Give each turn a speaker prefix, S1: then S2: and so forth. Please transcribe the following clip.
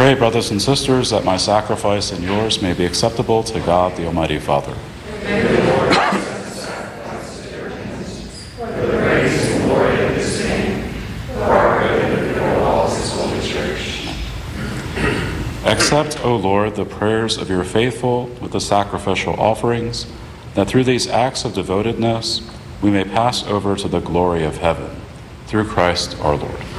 S1: Pray, brothers and sisters, that my sacrifice and yours may be acceptable to God, the Almighty Father. Accept, O Lord, the prayers of your faithful with the sacrificial offerings, that through these acts of devotedness we may pass over to the glory of heaven. Through Christ our Lord.